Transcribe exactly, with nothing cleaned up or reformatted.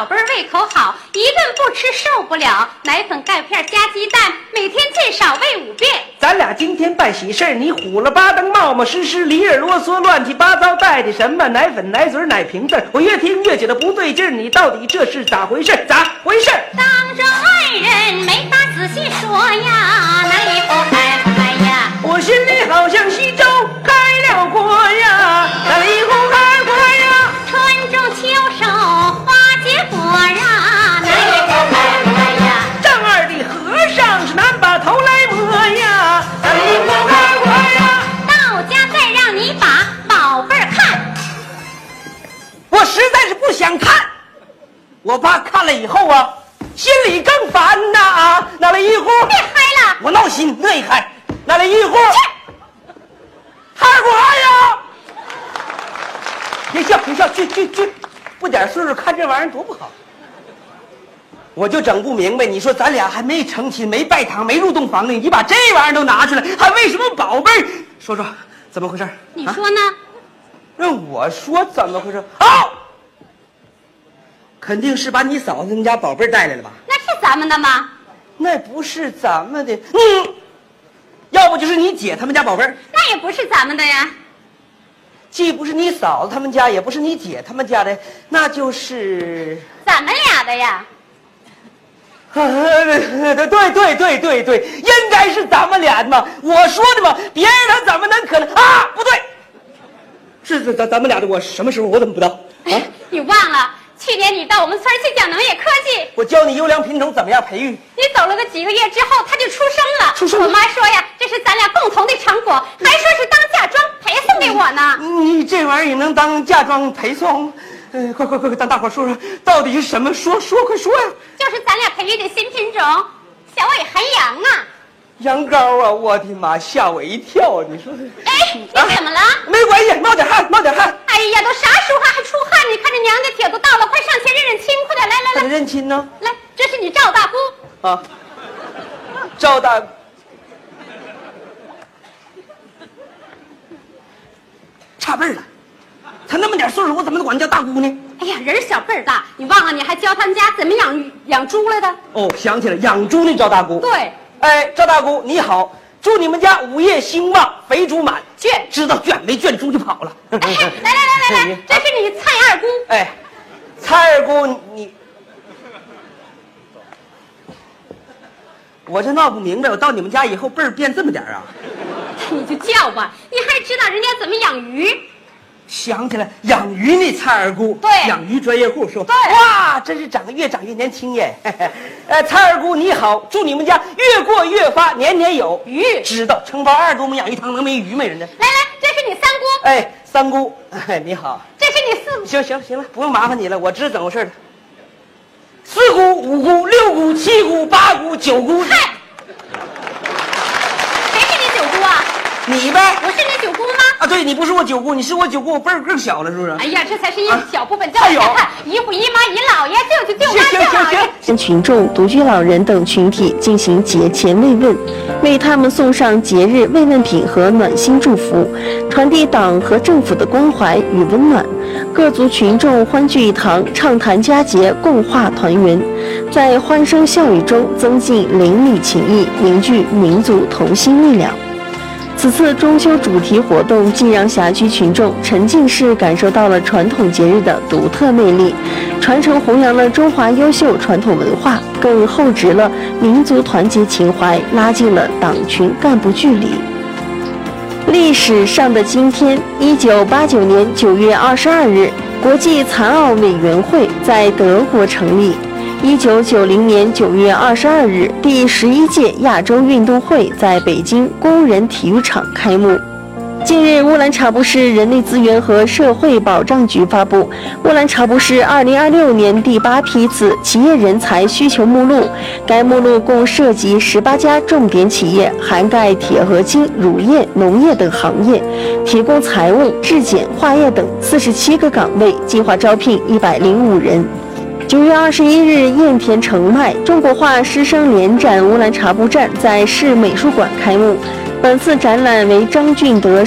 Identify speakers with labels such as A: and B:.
A: 宝贝儿胃口好，一顿不吃受不了。奶粉钙片加鸡蛋，每天最少喂五遍。
B: 咱俩今天办喜事儿，你虎了吧登、冒冒失失、里尔啰嗦、乱七八糟，带的什么奶粉、奶嘴、奶瓶子？我越听越觉得不对劲儿，你到底这是咋回事？咋回事？
A: 当着外人没法仔细说呀，哪里不开开呀？
B: 我心里好像西周开了国呀，哪里不开开呀？
A: 春种秋收花结果啊，哪里不开开呀？
B: 丈二的和尚是难把头来摸呀，哪里不开开呀？
A: 到家再让你把宝贝儿看。
B: 我实在是不想看，我怕看了以后啊，心里更烦呐啊！哪里一呼，
A: 别嗨了，
B: 我闹心，乐意嗨。哪里一呼，嗨不嗨呀？别笑，别笑，去去去，不点岁数看这玩意儿多不好。我就整不明白，你说咱俩还没成亲，没拜堂，没入洞房呢，你把这玩意儿都拿出来，还为什么宝贝儿？说说怎么回事？
A: 你说呢？
B: 让我说怎么回事？好、哦，肯定是把你嫂子他们家宝贝儿带来了吧？
A: 那是咱们的吗？
B: 那不是咱们的，嗯，要不就是你姐他们家宝贝儿，
A: 那也不是咱们的呀。
B: 既不是你嫂子他们家，也不是你姐他们家的，那就是
A: 咱们俩的呀。
B: 对对对对对对，应该是咱们俩的嘛。我说的嘛，别人他怎么能可能啊？不对，是咱咱们俩的。我什么时候我怎么不知道啊？
A: 你忘了去年你到我们村去讲农业科技，
B: 我教你优良品种怎么样培育。
A: 你走了个几个月之后，他就出生了。
B: 出生了。
A: 我妈说呀，这是咱俩共同的成果，还说是当嫁妆陪送给我呢。
B: 你这玩意儿也能当嫁妆陪送？呃，快快快快，让大伙说说到底是什么？说说快说呀！
A: 就是咱俩培育的新品种，小尾寒羊啊。
B: 羊羔啊！我的妈，吓我一跳！你说，
A: 哎，你怎么了？
B: 啊、没关系，冒点汗，冒点汗。
A: 哎呀，都啥时候还出汗？你看这娘家帖都到了，快上前认认亲，快点来来来。
B: 得认亲呢。
A: 来，这是你赵大姑
B: 啊，赵大。差辈儿了，他那么点岁数，我怎么能管叫大姑呢？
A: 哎呀，人小辈儿大，你忘了你还教他们家怎么养养猪来的？
B: 哦，想起来，养猪那赵大姑。
A: 对，
B: 哎，赵大姑你好，祝你们家午夜兴旺，肥猪满
A: 圈。
B: 知道圈没圈，猪就跑了。
A: 哎，来来来来来，这是你蔡二姑。
B: 哎，蔡二姑你，我这闹不明白，我到你们家以后辈儿变这么点啊？
A: 你就叫吧，你还知道人家怎么养鱼？
B: 想起来，养鱼那蔡二姑，
A: 对，
B: 养鱼专业户说，
A: 对，
B: 哇，真是长得越长越年轻耶。呃，蔡二姑你好，祝你们家越过越发，年年有
A: 鱼。
B: 知道承包二给我们养鱼塘，能没鱼没人呢？
A: 来来，这是你三姑。
B: 哎，三姑，哎，你好。
A: 这是你四姑。
B: 行行行了，不用麻烦你了，我知道怎么回事了。四姑、五姑、六姑、七姑、八姑、九姑。
A: 嗨，谁是你九姑啊？
B: 你呗。
A: 我是你九姑吗？
B: 啊，对，你不是我九姑，你是我九姑，我辈儿更小了，是不是？
A: 哎呀，这才是一小部分。叫你看，姨父、姨妈、姨姥爷、舅舅、舅妈、舅姥爷。
C: 跟群众、独居老人等群体进行节前慰问，为他们送上节日慰问品和暖心祝福，传递党和政府的关怀与温暖。各族群众欢聚一堂，畅谈佳节，共话团圆，在欢声笑语中增进邻里情谊，凝聚民族同心力量。此次中秋主题活动既让辖区群众沉浸式感受到了传统节日的独特魅力，传承弘扬了中华优秀传统文化，更厚植了民族团结情怀，拉近了党群干部距离。历史上的今天，一九八九年九月二十二日，国际残奥委员会在德国成立。一九九零年九月二十二日，第十一届亚洲运动会在北京工人体育场开幕。近日，乌兰察布市人力资源和社会保障局发布乌兰察布市二零二六年第八批次企业人才需求目录。该目录共涉及十八家重点企业，涵盖铁合金、乳业、农业等行业，提供财务、质检、化验等四十七个岗位，计划招聘一百零五人。九月二十一日，雁田城迈中国画师生联展乌兰察布站在市美术馆开幕。本次展览为张俊德